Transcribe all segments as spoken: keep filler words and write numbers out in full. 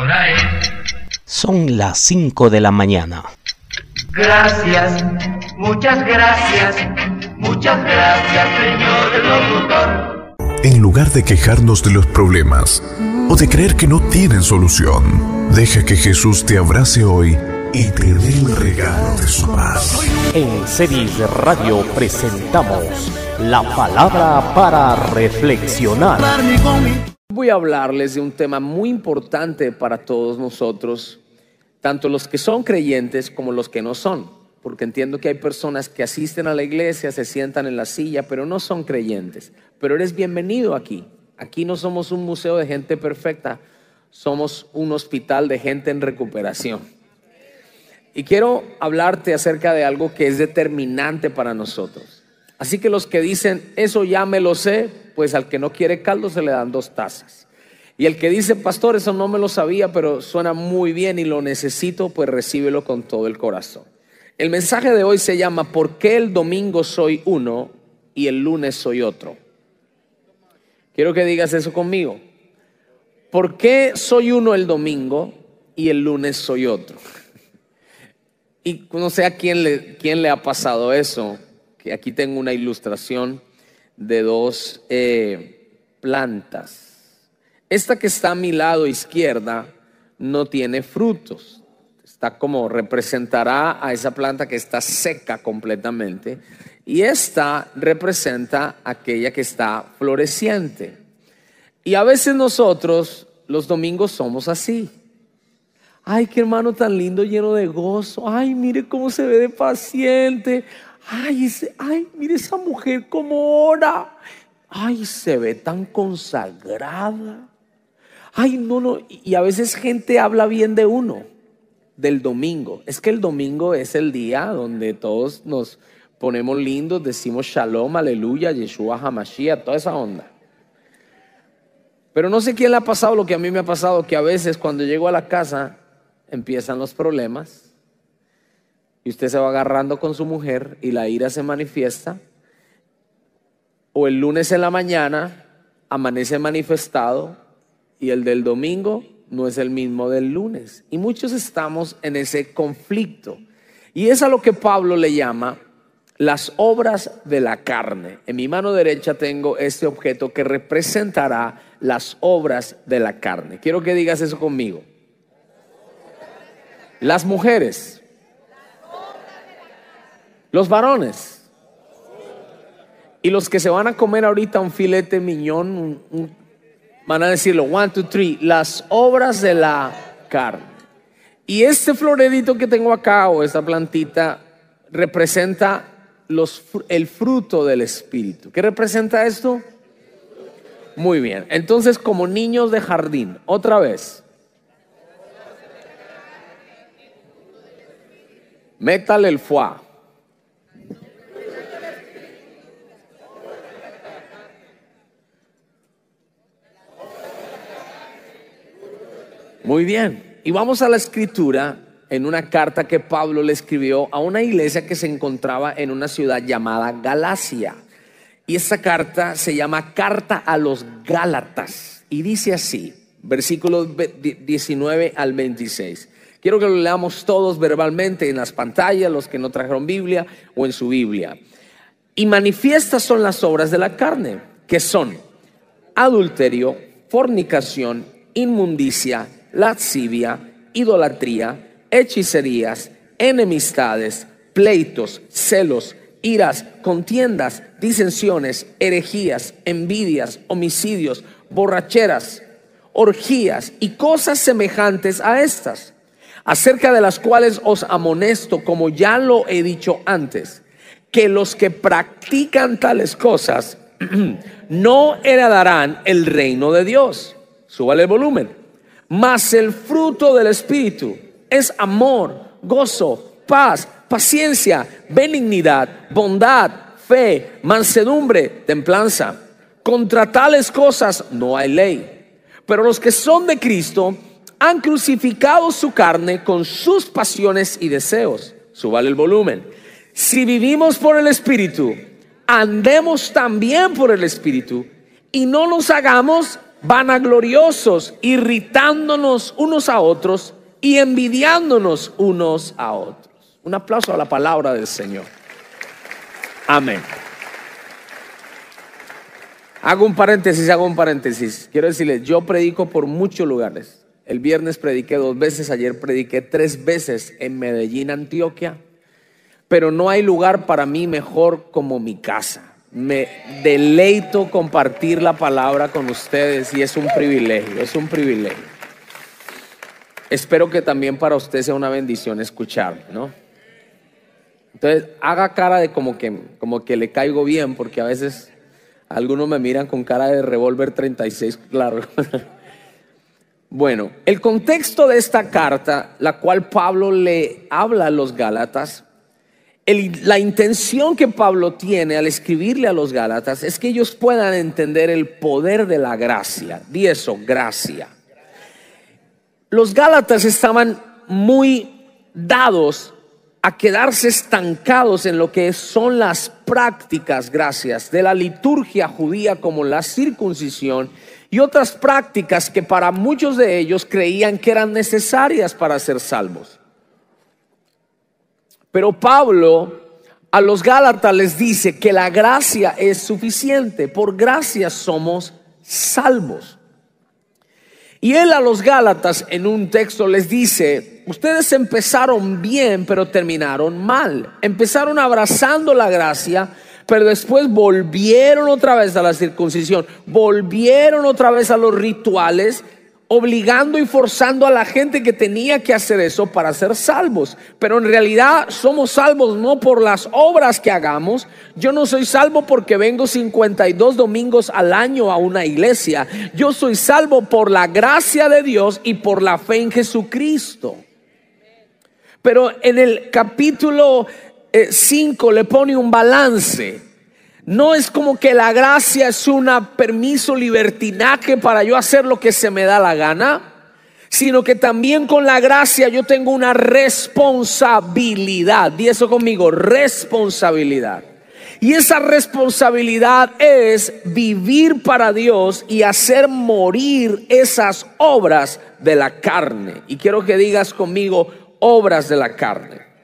hora es. Son las cinco de la mañana. Gracias, muchas gracias, muchas gracias, señor locutor. En lugar de quejarnos de los problemas o de creer que no tienen solución, deja que Jesús te abrace hoy y te dé el regalo de su paz. En Series Radio presentamos la palabra para reflexionar. Voy a hablarles de un tema muy importante para todos nosotros, tanto los que son creyentes como los que no son, porque entiendo que hay personas que asisten a la iglesia, se sientan en la silla, pero no son creyentes. Pero eres bienvenido aquí. Aquí no somos un museo de gente perfecta, somos un hospital de gente en recuperación. Y quiero hablarte acerca de algo que es determinante para nosotros. Así que los que dicen, eso ya me lo sé, pues al que no quiere caldo se le dan dos tazas. Y el que dice, pastor, eso no me lo sabía, pero suena muy bien y lo necesito, pues recíbelo con todo el corazón. El mensaje de hoy se llama, ¿por qué el domingo soy uno y el lunes soy otro? Quiero que digas eso conmigo. ¿Por qué soy uno el domingo y el lunes soy otro? Y no sé a quién le, quién le ha pasado eso, que aquí tengo una ilustración de dos eh, plantas. Esta que está a mi lado izquierda no tiene frutos. Está como representará a esa planta que está seca completamente. Y esta representa aquella que está floreciente. Y a veces nosotros los domingos somos así. Ay, qué hermano tan lindo, lleno de gozo. Ay, mire cómo se ve de paciente. Ay, ese, ay, mire esa mujer cómo ora. Ay, se ve tan consagrada. Ay, no, no. Y a veces gente habla bien de uno, del domingo. Es que el domingo es el día donde todos nos ponemos lindos, decimos shalom, aleluya, Yeshua HaMashiach, toda esa onda. Pero no sé quién le ha pasado lo que a mí me ha pasado, que a veces cuando llego a la casa empiezan los problemas y usted se va agarrando con su mujer y la ira se manifiesta, o el lunes en la mañana amanece manifestado y el del domingo no es el mismo del lunes, y muchos estamos en ese conflicto, y es a lo que Pablo le llama las obras de la carne. En mi mano derecha tengo este objeto que representará las obras de la carne. Quiero que digas eso conmigo. Las mujeres, los varones y los que se van a comer ahorita un filete miñón, un, un, van a decirlo, one, two, three, las obras de la carne. Y este floredito que tengo acá, o esta plantita, representa los, el fruto del Espíritu. ¿Qué representa esto? Muy bien, entonces como niños de jardín, otra vez. Métale el foie. Muy bien. Y vamos a la escritura en una carta que Pablo le escribió a una iglesia que se encontraba en una ciudad llamada Galacia. Y esta carta se llama Carta a los Gálatas. Y dice así, versículos diecinueve al veintiséis. Quiero que lo leamos todos verbalmente en las pantallas, los que no trajeron Biblia o en su Biblia. Y manifiestas son las obras de la carne, que son adulterio, fornicación, inmundicia, lascivia, idolatría, hechicerías, enemistades, pleitos, celos, iras, contiendas, disensiones, herejías, envidias, homicidios, borracheras, orgías y cosas semejantes a estas, acerca de las cuales os amonesto, como ya lo he dicho antes, que los que practican tales cosas no heredarán el reino de Dios. Súbale el volumen. Mas el fruto del Espíritu es amor, gozo, paz, paciencia, benignidad, bondad, fe, mansedumbre, templanza. Contra tales cosas no hay ley. Pero los que son de Cristo han crucificado su carne con sus pasiones y deseos. Súbale el volumen. Si vivimos por el Espíritu, andemos también por el Espíritu, y no nos hagamos vanagloriosos, irritándonos unos a otros y envidiándonos unos a otros. Un aplauso a la palabra del Señor. Amén. Hago un paréntesis, hago un paréntesis. Quiero decirles, yo predico por muchos lugares. El viernes prediqué dos veces, ayer prediqué tres veces en Medellín, Antioquia. Pero no hay lugar para mí mejor como mi casa. Me deleito compartir la palabra con ustedes y es un privilegio, es un privilegio. Espero que también para usted sea una bendición escucharme, ¿no? Entonces, haga cara de como que, como que le caigo bien, porque a veces algunos me miran con cara de revólver treinta y seis, claro. Bueno, el contexto de esta carta, la cual Pablo le habla a los Gálatas, el, la intención que Pablo tiene al escribirle a los Gálatas es que ellos puedan entender el poder de la gracia. Di eso, gracia. Los Gálatas estaban muy dados a quedarse estancados en lo que son las prácticas, gracias, de la liturgia judía como la circuncisión y otras prácticas que para muchos de ellos creían que eran necesarias para ser salvos. Pero Pablo a los Gálatas les dice que la gracia es suficiente, por gracia somos salvos. Y él a los Gálatas en un texto les dice: ustedes empezaron bien, pero terminaron mal. Empezaron abrazando la gracia, pero después volvieron otra vez a la circuncisión, volvieron otra vez a los rituales, obligando y forzando a la gente que tenía que hacer eso para ser salvos. Pero en realidad somos salvos no por las obras que hagamos. Yo no soy salvo porque vengo cincuenta y dos domingos al año a una iglesia. Yo soy salvo por la gracia de Dios y por la fe en Jesucristo. Pero en el capítulo cinco le pone un balance. No es como que la gracia es un permiso libertinaje para yo hacer lo que se me da la gana, sino que también con la gracia yo tengo una responsabilidad. Di eso conmigo, responsabilidad. Y esa responsabilidad es vivir para Dios y hacer morir esas obras de la carne. Y quiero que digas conmigo, obras de la carne.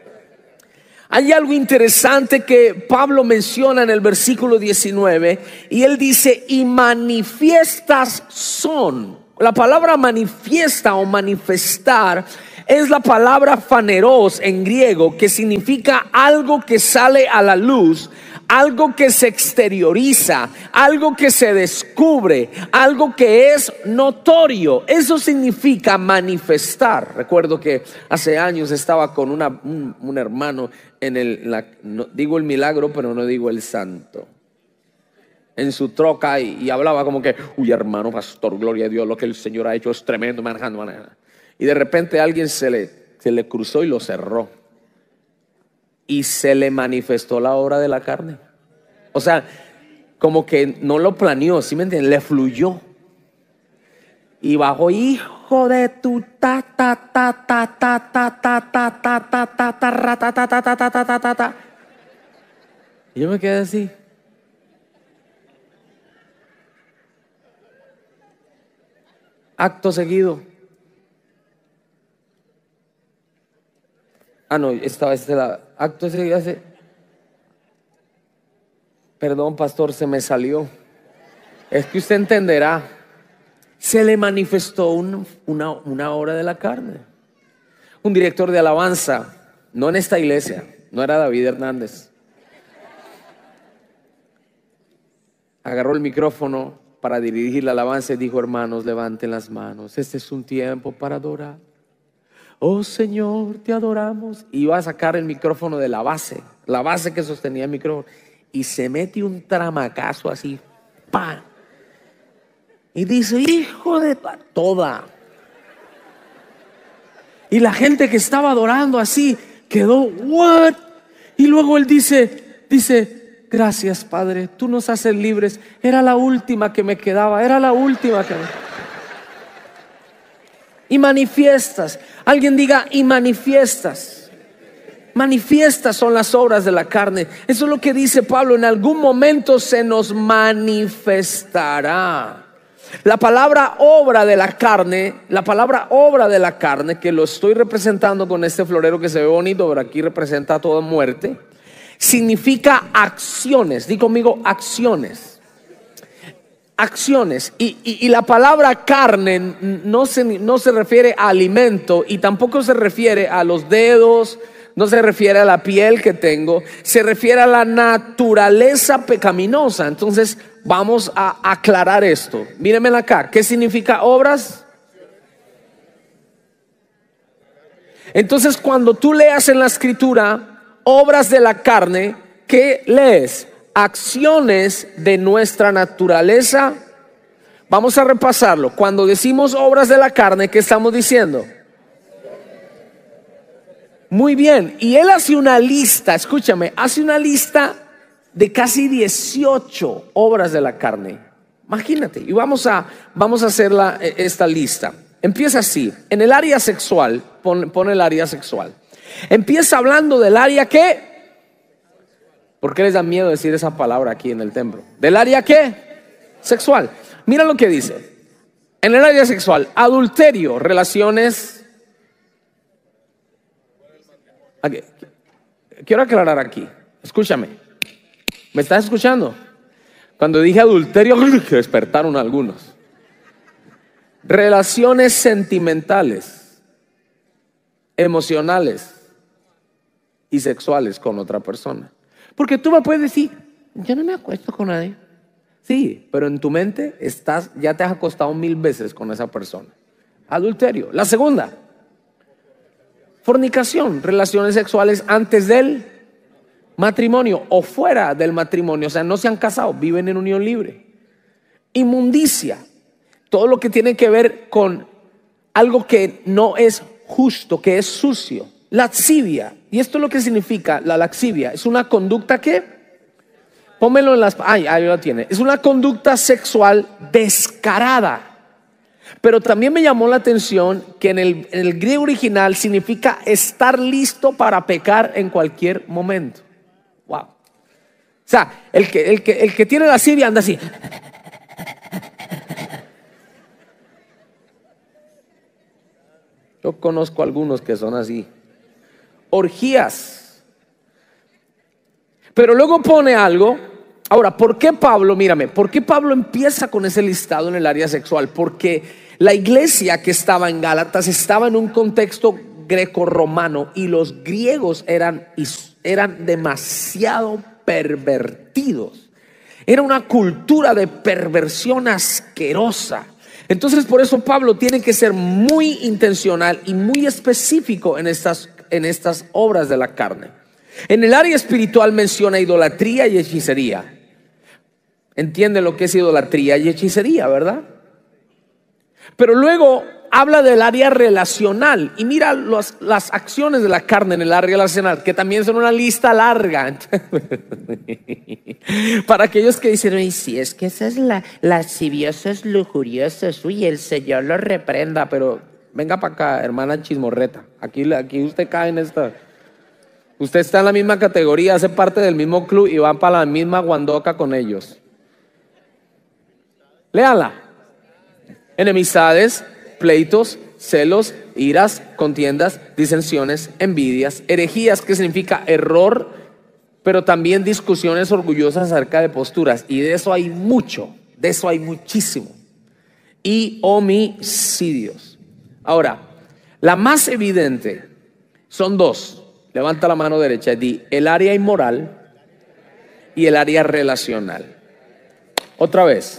Hay algo interesante que Pablo menciona en el versículo diecinueve y él dice: y manifiestas son. La palabra manifiesta o manifestar es la palabra phaneros en griego, que significa algo que sale a la luz, algo que se exterioriza, algo que se descubre, algo que es notorio. Eso significa manifestar. Recuerdo que hace años estaba con una, un, un hermano en el, la, no, digo el milagro, pero no digo el santo, en su troca, y, y hablaba como que: uy, hermano pastor, gloria a Dios, lo que el Señor ha hecho es tremendo, manejando, manejando. Y de repente alguien se le, se le cruzó y lo cerró. Y se le manifestó la obra de la carne. O sea, como que no lo planeó, ¿sí me entienden? Le fluyó. Y bajó: hijo de tu ta ta ta ta ta ta ta ta ta ta ta ta ta ta ta ta ta ta ta. Y yo me quedé así. Acto seguido. Ah, no, esta vez la acto seguido hace. Perdón, pastor, se me salió. Es que usted entenderá. Se le manifestó un, una, una obra de la carne. Un director de alabanza, no en esta iglesia, no era David Hernández, agarró el micrófono para dirigir la alabanza y dijo: hermanos, levanten las manos, este es un tiempo para adorar. Oh Señor, te adoramos. Y iba a sacar el micrófono de la base, la base que sostenía el micrófono, y se mete un tramacazo así, ¡pam! Y dice: hijo de toda. Y la gente que estaba adorando así quedó: what? Y luego él dice, dice: gracias, Padre, tú nos haces libres. Era la última que me quedaba, era la última que me... Y manifiestas. Alguien diga: y manifiestas. Manifiestas son las obras de la carne. Eso es lo que dice Pablo: en algún momento se nos manifestará. La palabra obra de la carne, la palabra obra de la carne, que lo estoy representando con este florero que se ve bonito, pero aquí representa toda muerte, significa acciones. Di conmigo, acciones. Acciones. Y, y, y la palabra carne no se, no se refiere a alimento y tampoco se refiere a los dedos, no se refiere a la piel que tengo, se refiere a la naturaleza pecaminosa. Entonces vamos a aclarar esto. Mírenme acá, ¿qué significa obras? Entonces cuando tú leas en la escritura obras de la carne, ¿qué lees? Acciones de nuestra naturaleza. Vamos a repasarlo. Cuando decimos obras de la carne, ¿qué estamos diciendo? Muy bien, y él hace una lista, escúchame, hace una lista de casi dieciocho obras de la carne. Imagínate, y vamos a, vamos a hacer la, esta lista. Empieza así, en el área sexual, pon, pon el área sexual. Empieza hablando del área ¿qué? ¿Por qué les da miedo decir esa palabra aquí en el templo? ¿Del área qué? Sexual. Mira lo que dice. En el área sexual, adulterio, relaciones. Aquí. Quiero aclarar aquí. Escúchame. ¿Me estás escuchando? Cuando dije adulterio, despertaron algunos. Relaciones sentimentales, emocionales y sexuales con otra persona. Porque tú me puedes decir, yo no me acuesto con nadie. Sí, pero en tu mente estás, ya te has acostado mil veces con esa persona. Adulterio. La segunda, fornicación, relaciones sexuales antes del matrimonio o fuera del matrimonio. O sea, no se han casado, viven en unión libre. Inmundicia, todo lo que tiene que ver con algo que no es justo, que es sucio. Lascivia, y esto es lo que significa la lascivia. Es una conducta que, pónmelo en las, ay, ahí lo tiene. Es una conducta sexual descarada. Pero también me llamó la atención que en el, en el griego original significa estar listo para pecar en cualquier momento. Wow. O sea, el que, el que, el que tiene lascivia anda así. Yo conozco algunos que son así. Orgías. Pero luego pone algo. Ahora, ¿por qué Pablo, mírame, por qué Pablo empieza con ese listado en el área sexual? Porque la iglesia que estaba en Gálatas estaba en un contexto grecorromano y los griegos eran, eran demasiado pervertidos. Era una cultura de perversión asquerosa. Entonces por eso Pablo tiene que ser muy intencional y muy específico en estas, en estas obras de la carne. En el área espiritual menciona idolatría y hechicería. Entiende lo que es idolatría y hechicería, ¿verdad? Pero luego habla del área relacional. Y mira los, las acciones de la carne en el área relacional, que también son una lista larga. Para aquellos que dicen, ay, sí, es que esa es la lasciviosos, lujuriosos. Uy, el Señor los reprenda. Pero venga para acá, hermana chismorreta. Aquí, aquí usted cae en esta. Usted está en la misma categoría, hace parte del mismo club y va para la misma guandoca con ellos. Léala. Enemistades, pleitos, celos, iras, contiendas, disensiones, envidias, herejías, que significa error, pero también discusiones orgullosas acerca de posturas. Y de eso hay mucho, de eso hay muchísimo. Y homicidios. Ahora, la más evidente son dos. Levanta la mano derecha y di el área inmoral y el área relacional. Otra vez.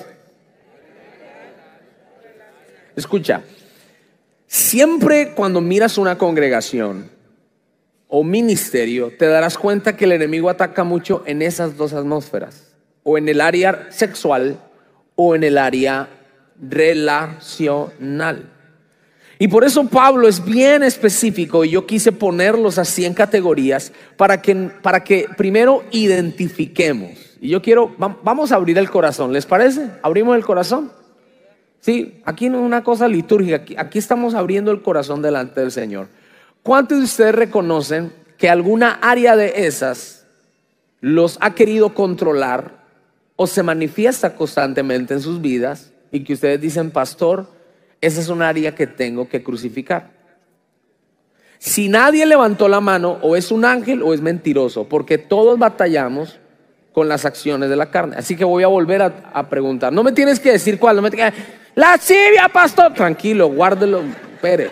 Escucha, siempre cuando miras una congregación o ministerio, te darás cuenta que el enemigo ataca mucho en esas dos atmósferas, o en el área sexual o en el área relacional. Y por eso Pablo es bien específico y yo quise ponerlos así en categorías para que, para que primero identifiquemos. Y yo quiero, vamos a abrir el corazón, ¿les parece? ¿Abrimos el corazón? Sí, aquí no es una cosa litúrgica, aquí, aquí estamos abriendo el corazón delante del Señor. ¿Cuántos de ustedes reconocen que alguna área de esas los ha querido controlar o se manifiesta constantemente en sus vidas y que ustedes dicen, pastor, esa es un área que tengo que crucificar. Si nadie levantó la mano, o es un ángel o es mentiroso, porque todos batallamos con las acciones de la carne. Así que voy a volver a, a preguntar. No me tienes que decir cuál, no me tienes que decir, lascivia, pastor. Tranquilo, guárdelo, espere.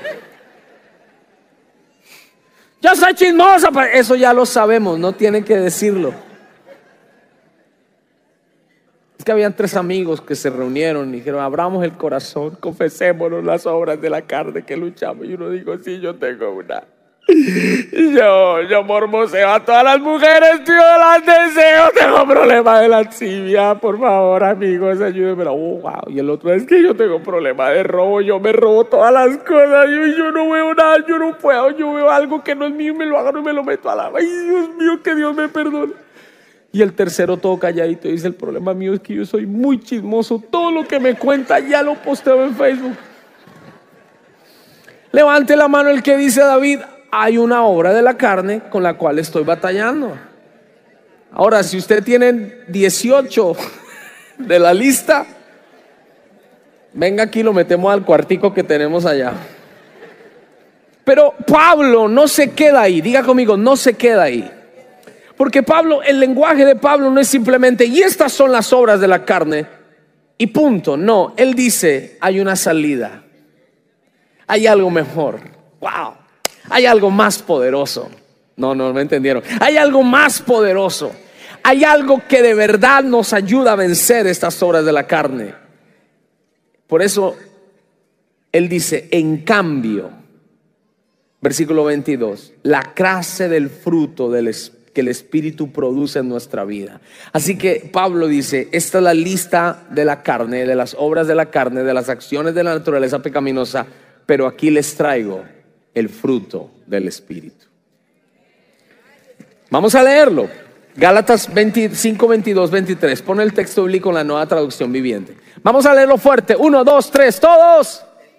Yo soy chismosa, eso ya lo sabemos, no tienen que decirlo. Es que habían tres amigos que se reunieron y dijeron, abramos el corazón, confesémonos las obras de la carne que luchamos. Y uno dijo, sí, yo tengo una. Yo, yo mormoseo a todas las mujeres, tío, las deseo, tengo problema de lascivia, por favor, amigos, ayúdenme. Oh, wow. Y el otro es que yo tengo problema de robo, yo me robo todas las cosas, yo, yo no veo nada, yo no puedo, yo veo algo que no es mío, me lo hago y me lo meto a la... Ay, Dios mío, que Dios me perdone. Y el tercero todo calladito dice, el problema mío es que yo soy muy chismoso, todo lo que me cuenta ya lo posteo en Facebook. Levante la mano el que dice, David, hay una obra de la carne con la cual estoy batallando. Ahora, si usted tiene dieciocho de la lista, venga aquí, lo metemos al cuartico que tenemos allá. Pero Pablo no se queda ahí, diga conmigo, no se queda ahí. Porque Pablo, el lenguaje de Pablo no es simplemente, y estas son las obras de la carne, y punto. No, él dice, hay una salida, hay algo mejor. Wow. Hay algo más poderoso. No, no me entendieron. Hay algo más poderoso. Hay algo que de verdad nos ayuda a vencer estas obras de la carne. Por eso él dice, en cambio, versículo veintidós, la clase del fruto del Espíritu que el Espíritu produce en nuestra vida. Así que Pablo dice, esta es la lista de la carne, de las obras de la carne, de las acciones de la naturaleza pecaminosa, pero aquí les traigo el fruto del Espíritu. Vamos a leerlo. Gálatas veinticinco, veintidós, veintitrés. Pone el texto bíblico en la Nueva Traducción Viviente. Vamos a leerlo fuerte. Uno, dos, tres, todos.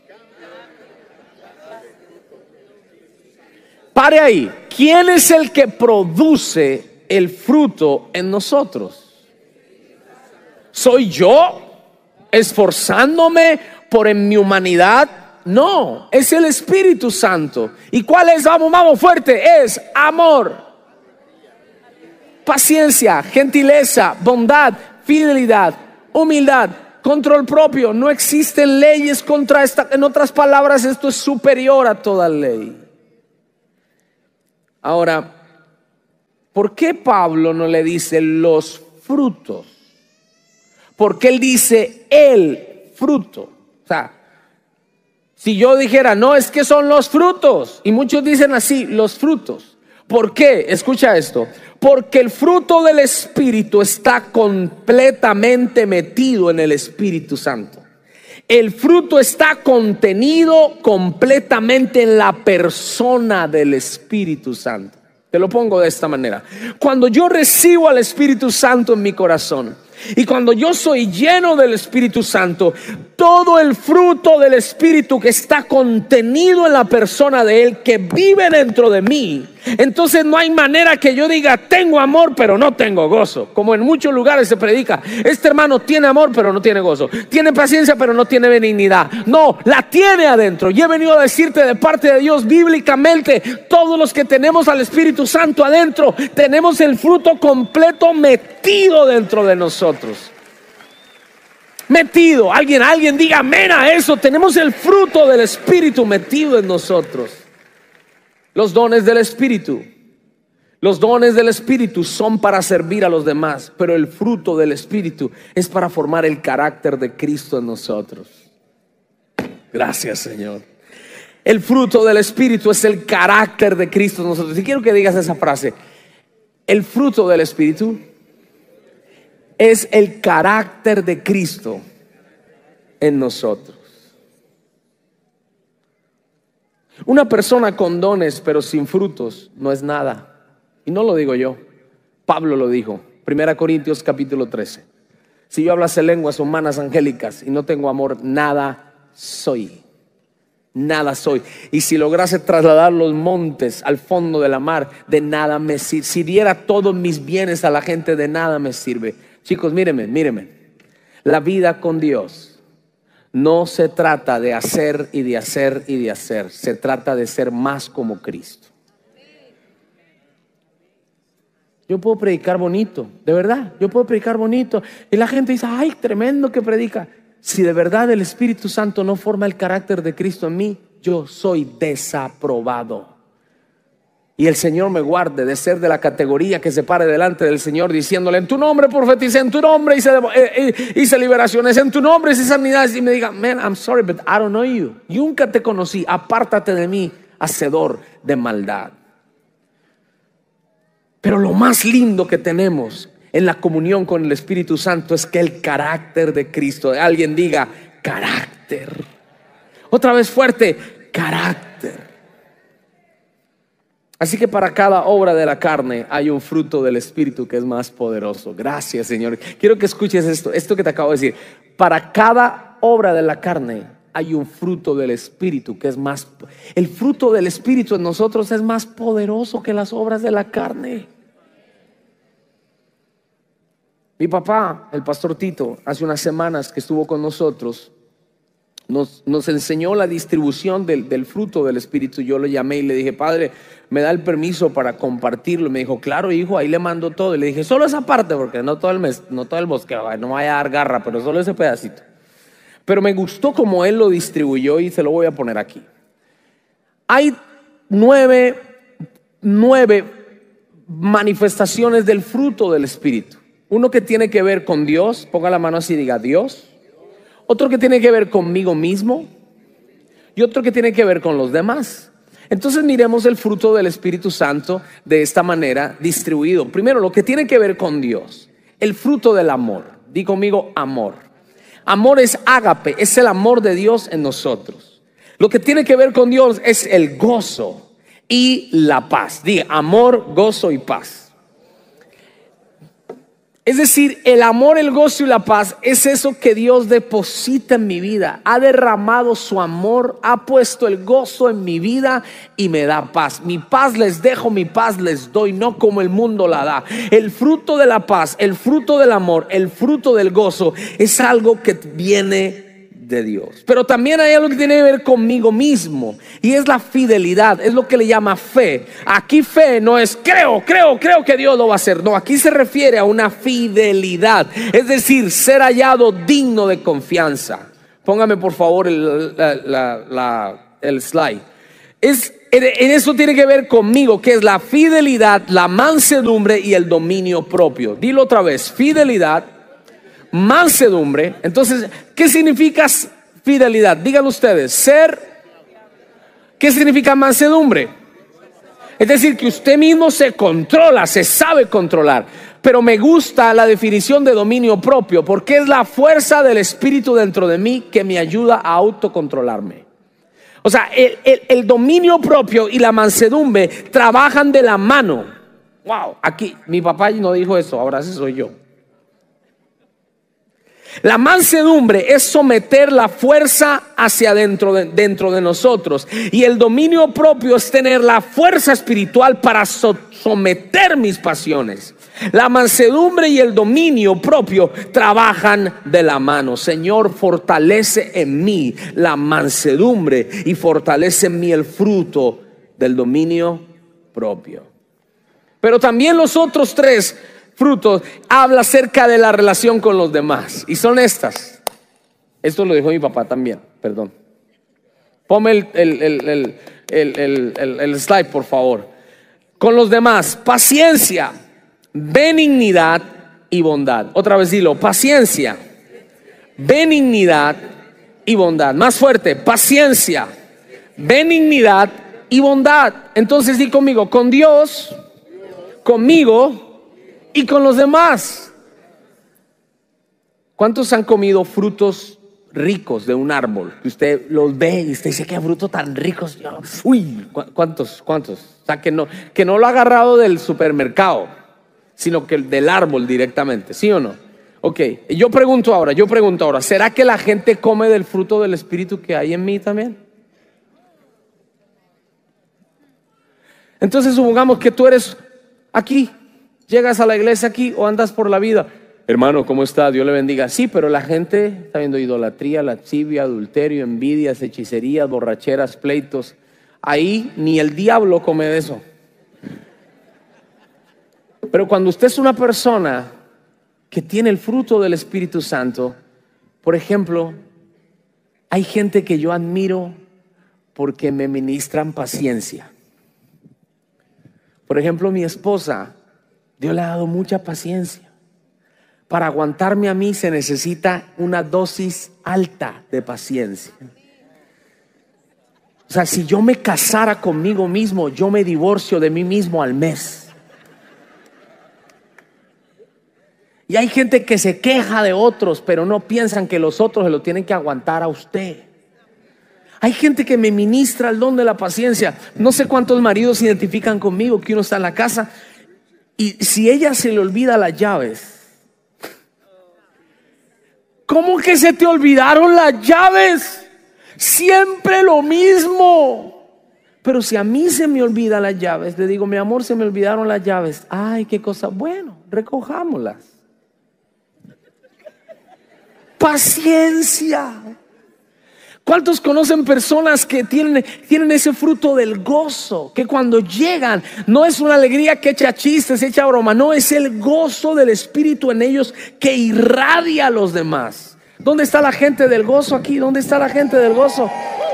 Pare ahí. ¿Quién es el que produce el fruto en nosotros? ¿Soy yo esforzándome por en mi humanidad? No, es el Espíritu Santo. ¿Y cuál es? Vamos, vamos fuerte. Es amor, paciencia, gentileza, bondad, fidelidad, humildad, control propio. No existen leyes contra esta. En otras palabras, esto es superior a toda ley. Ahora, ¿por qué Pablo no le dice los frutos? Porque él dice el fruto. O sea, si yo dijera, no, es que son los frutos. Y muchos dicen así, los frutos. ¿Por qué? Escucha esto. Porque el fruto del Espíritu está completamente metido en el Espíritu Santo. El fruto está contenido completamente en la persona del Espíritu Santo. Te lo pongo de esta manera. Cuando yo recibo al Espíritu Santo en mi corazón, y cuando yo soy lleno del Espíritu Santo, todo el fruto del Espíritu que está contenido en la persona de Él, que vive dentro de mí, entonces no hay manera que yo diga, tengo amor pero no tengo gozo. Como en muchos lugares se predica, este hermano tiene amor pero no tiene gozo, tiene paciencia pero no tiene benignidad. No, la tiene adentro. Y he venido a decirte de parte de Dios, bíblicamente, todos los que tenemos al Espíritu Santo adentro, tenemos el fruto completo metido dentro de nosotros. Metido. Alguien, alguien diga amén a eso. Tenemos el fruto del Espíritu metido en nosotros. Los dones del Espíritu. Los dones del Espíritu son para servir a los demás, pero el fruto del Espíritu es para formar el carácter de Cristo en nosotros. Gracias, Señor. El fruto del Espíritu es el carácter de Cristo en nosotros. Y quiero que digas esa frase. El fruto del Espíritu es el carácter de Cristo en nosotros. Una persona con dones pero sin frutos no es nada. Y no lo digo yo, Pablo lo dijo. Primera Corintios capítulo trece. Si yo hablase lenguas humanas angélicas y no tengo amor, nada soy. Nada soy. Y si lograse trasladar los montes al fondo de la mar, de nada me sirve. Si diera todos mis bienes a la gente, de nada me sirve. Chicos, mírenme, mírenme. La vida con Dios no se trata de hacer y de hacer y de hacer. Se trata de ser más como Cristo. Yo puedo predicar bonito, de verdad, yo puedo predicar bonito. Y la gente dice, ay, tremendo que predica. Si de verdad el Espíritu Santo no forma el carácter de Cristo en mí, yo soy desaprobado. Y el Señor me guarde de ser de la categoría que se pare delante del Señor diciéndole, en tu nombre profeticé, en tu nombre hice, eh, eh, hice liberaciones, en tu nombre hice sanidades. Y me diga, man, I'm sorry, but I don't know you. Nunca te conocí, apártate de mí, hacedor de maldad. Pero lo más lindo que tenemos en la comunión con el Espíritu Santo es que el carácter de Cristo, alguien diga carácter, otra vez fuerte, carácter. Así que para cada obra de la carne hay un fruto del Espíritu que es más poderoso. Gracias, Señor. Quiero que escuches esto, esto que te acabo de decir. Para cada obra de la carne hay un fruto del Espíritu que es más, el fruto del Espíritu en nosotros es más poderoso que las obras de la carne. Mi papá, el pastor Tito, hace unas semanas que estuvo con nosotros, nos, nos enseñó la distribución del, del fruto del Espíritu. Yo lo llamé y le dije, padre, ¿me da el permiso para compartirlo? Y me dijo, claro, hijo, ahí le mando todo. Y le dije, solo esa parte, porque no todo el, mes, no todo el bosque, no vaya a dar garra, pero solo ese pedacito. Pero me gustó como él lo distribuyó y se lo voy a poner aquí. Hay nueve, nueve manifestaciones del fruto del Espíritu. Uno que tiene que ver con Dios, ponga la mano así y diga Dios. Otro que tiene que ver conmigo mismo. Y otro que tiene que ver con los demás. Entonces miremos el fruto del Espíritu Santo de esta manera distribuido. Primero, lo que tiene que ver con Dios. El fruto del amor. Di conmigo amor. Amor es ágape, es el amor de Dios en nosotros. Lo que tiene que ver con Dios es el gozo y la paz. Diga amor, gozo y paz. Es decir, el amor, el gozo y la paz es eso que Dios deposita en mi vida. Ha derramado su amor, ha puesto el gozo en mi vida y me da paz. Mi paz les dejo, mi paz les doy, no como el mundo la da. El fruto de la paz, el fruto del amor, el fruto del gozo es algo que viene de Dios. Pero también hay algo que tiene que ver conmigo mismo y es la fidelidad, es lo que le llama fe. Aquí fe no es creo, creo, creo que Dios lo va a hacer. No, aquí se refiere a una fidelidad, es decir, ser hallado digno de confianza. Póngame por favor el, la, la, la, el slide. Es, en eso tiene que ver conmigo, que es la fidelidad, la mansedumbre y el dominio propio. Dilo otra vez, fidelidad, mansedumbre. Entonces, ¿qué significa fidelidad? Díganlo ustedes. Ser. ¿Qué significa mansedumbre? Es decir, que usted mismo se controla, se sabe controlar. Pero me gusta la definición de dominio propio, porque es la fuerza del Espíritu dentro de mí que me ayuda a autocontrolarme. O sea, el, el, el dominio propio y la mansedumbre trabajan de la mano. Wow, aquí mi papá no dijo eso, ahora sí soy yo. La mansedumbre es someter la fuerza hacia adentro de, dentro de nosotros. Y el dominio propio es tener la fuerza espiritual para so, someter mis pasiones. La mansedumbre y el dominio propio trabajan de la mano. Señor, fortalece en mí la mansedumbre y fortalece en mí el fruto del dominio propio. Pero también los otros tres frutos habla acerca de la relación con los demás y son estas. Esto lo dijo mi papá también, perdón. Ponme el, el, el, el, el, el, el, el slide por favor. Con los demás, paciencia, benignidad y bondad. Otra vez dilo, paciencia, benignidad y bondad. Más fuerte, paciencia, benignidad y bondad. Entonces di conmigo, con Dios, conmigo y con los demás. ¿Cuántos han comido frutos ricos de un árbol? Que usted los ve y usted dice, qué fruto tan ricos. Uy, ¿cuántos? ¿Cuántos? O sea, que no, que no lo ha agarrado del supermercado, sino que del árbol directamente, ¿sí o no? Ok, yo pregunto ahora, yo pregunto ahora, ¿será que la gente come del fruto del Espíritu que hay en mí también? Entonces supongamos que tú eres aquí, llegas a la iglesia aquí o andas por la vida Hermano, ¿cómo está? Dios le bendiga. Sí, pero la gente está viendo idolatría, lascivia, adulterio, envidias, hechicerías, borracheras, pleitos. Ahí ni el diablo come de eso. Pero cuando usted es una persona que tiene el fruto del Espíritu Santo, por ejemplo, hay gente que yo admiro porque me ministran paciencia. Por ejemplo, mi esposa, Dios le ha dado mucha paciencia. Para aguantarme a mí se necesita una dosis alta de paciencia. O sea, si yo me casara conmigo mismo, yo me divorcio de mí mismo al mes. Y hay gente que se queja de otros, pero no piensan que los otros se lo tienen que aguantar a usted. Hay gente que me ministra el don de la paciencia. No sé cuántos maridos se identifican conmigo, que uno está en la casa y si ella se le olvida las llaves. ¿Cómo que se te olvidaron las llaves? Siempre lo mismo. Pero si a mí se me olvidan las llaves, le digo, mi amor, se me olvidaron las llaves. Ay, qué cosa. Bueno, recojámoslas. Paciencia. ¿Cuántos conocen personas que tienen, tienen ese fruto del gozo? Que cuando llegan no es una alegría que echa chistes, echa broma. No, es el gozo del Espíritu en ellos que irradia a los demás. ¿Dónde está la gente del gozo aquí? ¿Dónde está la gente del gozo?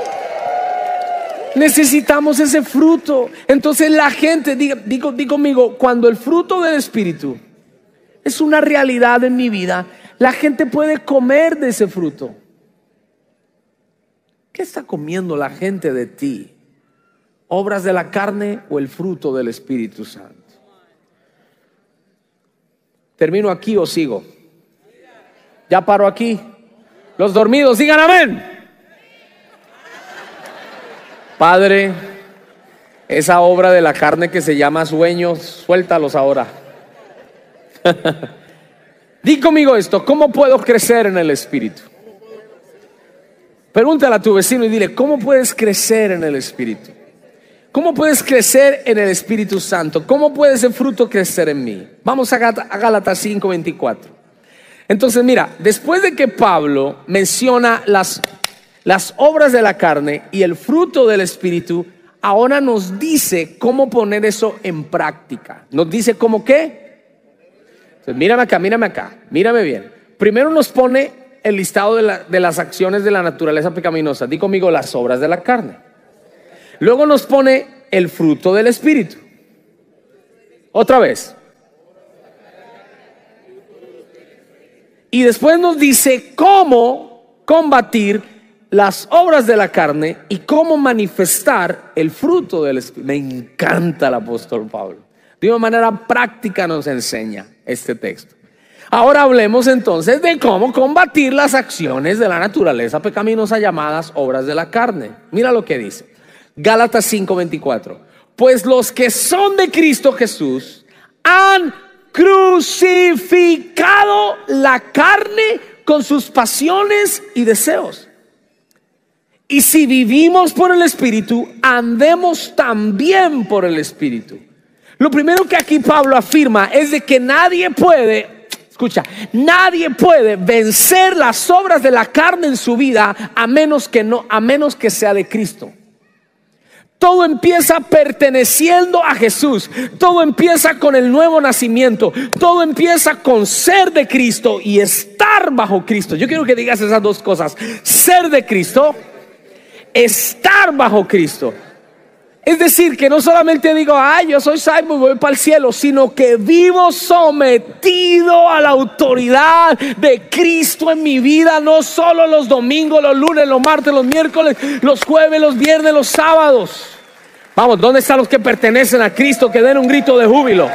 Necesitamos ese fruto. Entonces la gente, diga, digo, digo conmigo, cuando el fruto del Espíritu es una realidad en mi vida, la gente puede comer de ese fruto. ¿Qué está comiendo la gente de ti? ¿Obras de la carne o el fruto del Espíritu Santo? ¿Termino aquí o sigo? ¿Ya paro aquí? Los dormidos, digan amén. Padre, esa obra de la carne que se llama sueños, suéltalos ahora. Di conmigo esto, ¿cómo puedo crecer en el Espíritu? Pregúntale a tu vecino y dile, ¿cómo puedes crecer en el Espíritu? ¿Cómo puedes crecer en el Espíritu Santo? ¿Cómo puede ese fruto crecer en mí? Vamos a Gálatas cinco veinticuatro. Entonces mira, después de que Pablo menciona las, las obras de la carne y el fruto del Espíritu, ahora nos dice cómo poner eso en práctica. Nos dice cómo qué. Entonces, mírame acá, mírame acá, mírame bien. Primero nos pone el listado de, la, de las acciones de la naturaleza pecaminosa. Di conmigo, las obras de la carne. Luego nos pone el fruto del Espíritu. Otra vez. Y después nos dice cómo combatir las obras de la carne y cómo manifestar el fruto del Espíritu. Me encanta el apóstol Pablo. De una manera práctica nos enseña este texto. Ahora hablemos entonces de cómo combatir las acciones de la naturaleza pecaminosa llamadas obras de la carne. Mira lo que dice Gálatas cinco veinticuatro. Pues los que son de Cristo Jesús han crucificado la carne con sus pasiones y deseos. Y si vivimos por el Espíritu, andemos también por el Espíritu. Lo primero que aquí Pablo afirma es de que nadie puede, escucha, nadie puede vencer las obras de la carne en su vida a menos que no, a menos que sea de Cristo. Todo empieza perteneciendo a Jesús. Todo empieza con el nuevo nacimiento. Todo empieza con ser de Cristo y estar bajo Cristo. Yo quiero que digas esas dos cosas: ser de Cristo, estar bajo Cristo. Es decir, que no solamente digo, ay, yo soy salvo y voy para el cielo, sino que vivo sometido a la autoridad de Cristo en mi vida. No solo los domingos, los lunes, los martes, los miércoles, los jueves, los viernes, los sábados. Vamos, ¿dónde están los que pertenecen a Cristo? Que den un grito de júbilo.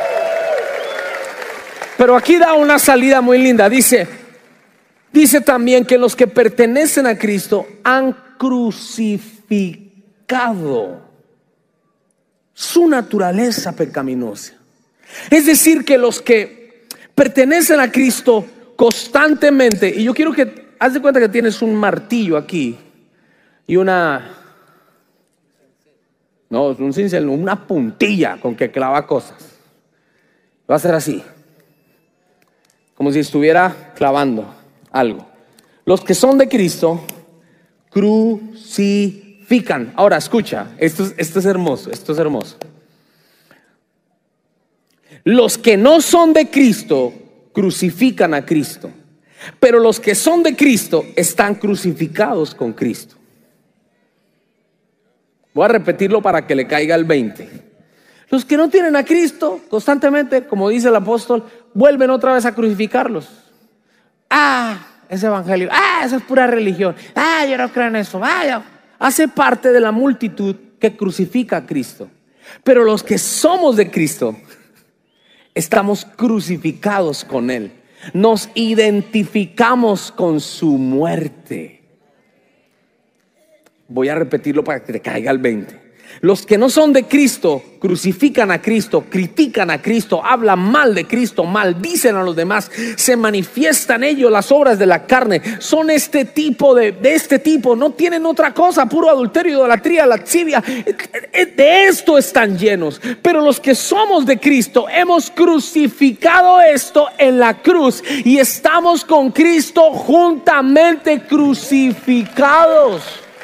Pero aquí da una salida muy linda. Dice, dice también que los que pertenecen a Cristo han crucificado su naturaleza pecaminosa. Es decir, que los que pertenecen a Cristo constantemente, y yo quiero que haz de cuenta que tienes un martillo aquí y una, no, un cincel, una puntilla con que clava cosas. Va a ser así. como si estuviera clavando algo. Los que son de Cristo crucifican. Ahora escucha, esto es, esto es hermoso, esto es hermoso. Los que no son de Cristo crucifican a Cristo, pero los que son de Cristo están crucificados con Cristo. Voy a repetirlo para que le caiga el veinte. Los que no tienen a Cristo constantemente, como dice el apóstol, vuelven otra vez a crucificarlos. Ah, ese evangelio, ah, eso es pura religión, ah, yo no creo en eso, ah, hace parte de la multitud que crucifica a Cristo. Pero los que somos de Cristo estamos crucificados con Él, nos identificamos con su muerte. Voy a repetirlo para que te caiga el veinte. Los que no son de Cristo crucifican a Cristo, critican a Cristo, hablan mal de Cristo, maldicen a los demás, se manifiestan ellos las obras de la carne. Son este tipo de, de este tipo, no tienen otra cosa, puro adulterio, idolatría, lascivia. De esto están llenos. Pero los que somos de Cristo hemos crucificado esto en la cruz y estamos con Cristo juntamente crucificados.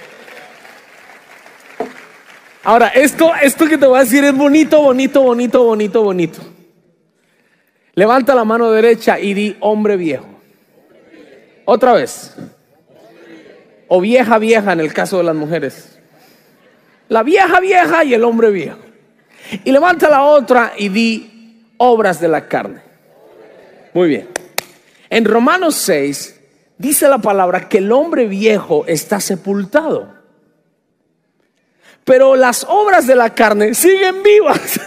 Ahora, esto, esto que te voy a decir es bonito, bonito, bonito, bonito, bonito. Levanta la mano derecha y di hombre viejo. Otra vez. O vieja, vieja en el caso de las mujeres. La vieja, vieja y el hombre viejo. Y levanta la otra y di obras de la carne. Muy bien. En Romanos seis dice la palabra que el hombre viejo está sepultado, pero las obras de la carne siguen vivas.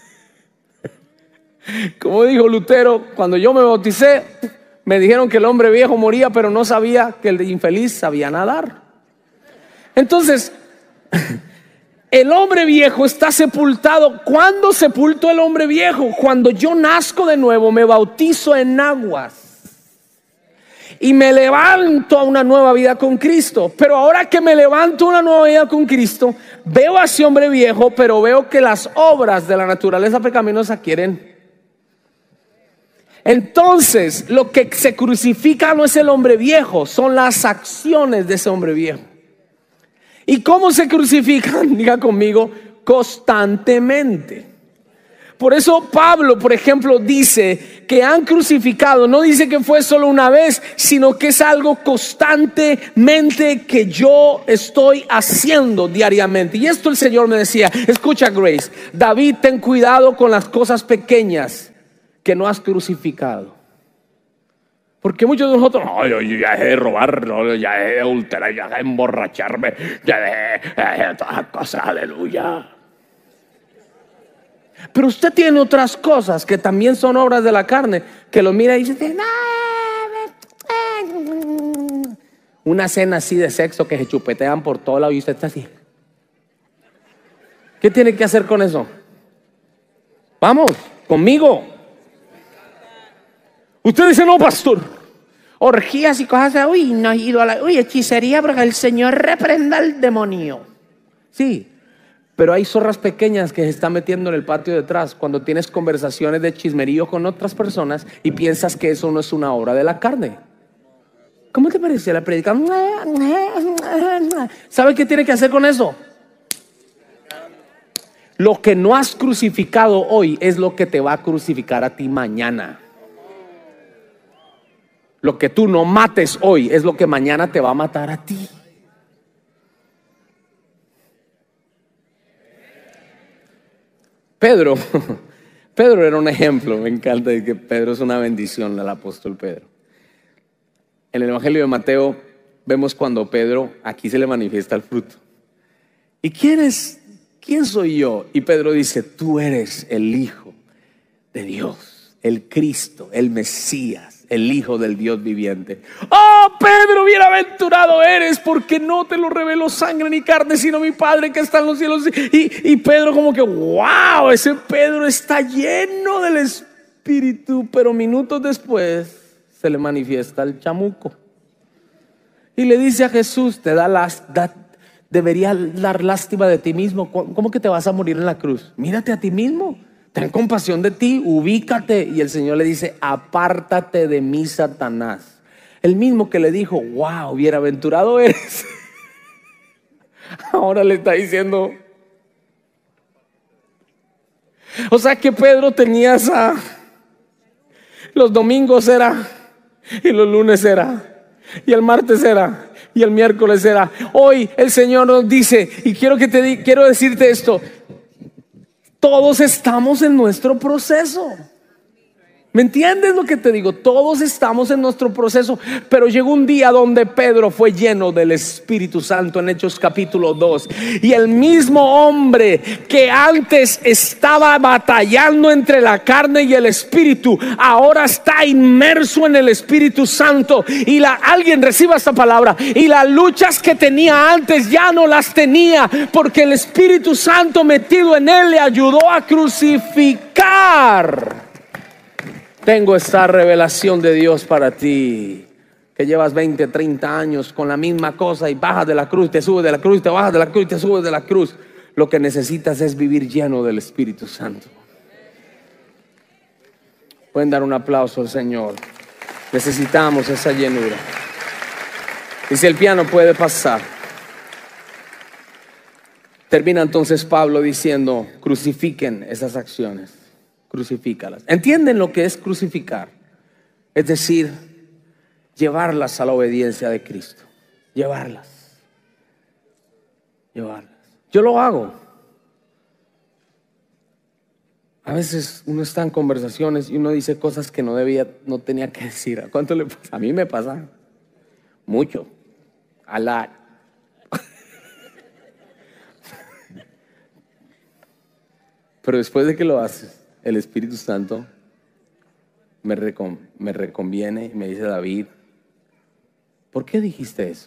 Como dijo Lutero, cuando yo me bauticé, me dijeron que el hombre viejo moría, pero no sabía que el infeliz sabía nadar. Entonces, el hombre viejo está sepultado. ¿Cuándo sepultó el hombre viejo? Cuando yo nazco de nuevo, me bautizo en aguas y me levanto a una nueva vida con Cristo. Pero ahora que me levanto a una nueva vida con Cristo, veo a ese hombre viejo, pero veo que las obras de la naturaleza pecaminosa quieren. Entonces, lo que se crucifica no es el hombre viejo, son las acciones de ese hombre viejo. ¿Y cómo se crucifican? Diga conmigo, constantemente. Por eso Pablo, por ejemplo, dice que han crucificado. No dice que fue solo una vez, sino que es algo constantemente que yo estoy haciendo diariamente. Y esto el Señor me decía, escucha Grace, David, ten cuidado con las cosas pequeñas que no has crucificado. Porque muchos de nosotros, no, yo, yo ya dejé de robar, no, ya dejé de adulterar, ya dejé de emborracharme, ya dejé, ya dejé de todas las cosas, aleluya. Pero usted tiene otras cosas que también son obras de la carne, que lo mira y dice, una cena así de sexo que se chupetean por todo lado y usted está así. ¿Qué tiene que hacer con eso? Vamos, conmigo. Usted dice, no, pastor, orgías y cosas así, uy, no, idola, uy, hechicería, porque el Señor reprenda al demonio. Sí. Pero hay zorras pequeñas que se están metiendo en el patio detrás cuando tienes conversaciones de chismerío con otras personas y piensas que eso no es una obra de la carne. ¿Cómo te parece la predica? ¿Sabe qué tiene que hacer con eso? Lo que no has crucificado hoy es lo que te va a crucificar a ti mañana. Lo que tú no mates hoy es lo que mañana te va a matar a ti. Pedro, Pedro era un ejemplo. Me encanta que Pedro es una bendición, el apóstol Pedro. En el Evangelio de Mateo vemos cuando Pedro, aquí se le manifiesta el fruto. ¿Y quién es? ¿Quién soy yo? Y Pedro dice, tú eres el Hijo de Dios, el Cristo, el Mesías, el Hijo del Dios viviente. Oh, Pedro, bienaventurado eres, porque no te lo reveló sangre ni carne, sino mi Padre que está en los cielos. Y, y Pedro como que, wow, ese Pedro está lleno del Espíritu. Pero minutos después se le manifiesta el chamuco y le dice a Jesús, te da las, da, debería dar lástima de ti mismo. ¿Cómo que te vas a morir en la cruz? Mírate a ti mismo. ten compasión de ti, ubícate. Y el Señor le dice, apártate de mí, Satanás. El mismo que le dijo, wow, bienaventurado eres. Ahora le está diciendo. O sea que Pedro tenía esa, los domingos era, y los lunes era, y el martes era, y el miércoles era. Hoy el Señor nos dice, y quiero que te di, quiero decirte esto, todos estamos en nuestro proceso. ¿Me entiendes lo que te digo? Todos estamos en nuestro proceso. Pero llegó un día donde Pedro fue lleno del Espíritu Santo en Hechos capítulo dos. Y el mismo hombre que antes estaba batallando entre la carne y el Espíritu, ahora está inmerso en el Espíritu Santo. Y la, alguien reciba esta palabra. Y las luchas que tenía antes ya no las tenía, porque el Espíritu Santo metido en él le ayudó a crucificar. Tengo esta revelación de Dios para ti, que llevas veinte, treinta años con la misma cosa y bajas de la cruz, te subes de la cruz, te bajas de la cruz, te subes de la cruz. Lo que necesitas es vivir lleno del Espíritu Santo. Pueden dar un aplauso al Señor. Necesitamos esa llenura. Y si el piano puede pasar. Termina entonces Pablo diciendo, crucifiquen esas acciones. Crucifícalas. ¿Entienden lo que es crucificar? Es decir, llevarlas a la obediencia de Cristo. Llevarlas. Llevarlas. Yo lo hago. A veces uno está en conversaciones y uno dice cosas que no debía, no tenía que decir. ¿A cuánto le pasa? A mí me pasa mucho. A la Pero después de que lo haces, el Espíritu Santo me, recon, me reconviene y me dice, David, ¿por qué dijiste eso?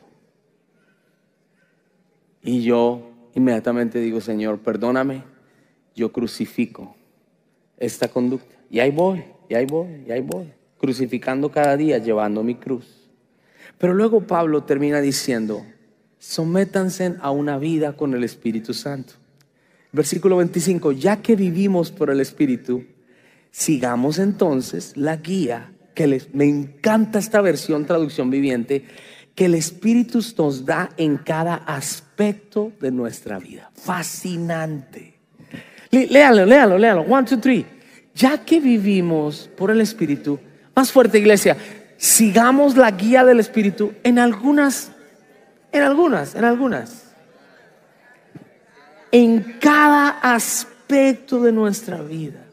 Y yo inmediatamente digo, Señor, perdóname, yo crucifico esta conducta. Y ahí voy, y ahí voy, y ahí voy, crucificando cada día, llevando mi cruz. Pero luego Pablo termina diciendo, sométanse a una vida con el Espíritu Santo. Versículo veinticinco, ya que vivimos por el Espíritu, sigamos entonces la guía que les, me encanta esta versión, traducción viviente, que el Espíritu nos da en cada aspecto de nuestra vida. Fascinante. Léalo, léalo, léalo. One, two, three. Ya que vivimos por el Espíritu, más fuerte, iglesia, sigamos la guía del Espíritu en algunas, en algunas, en algunas. En cada aspecto de nuestra vida.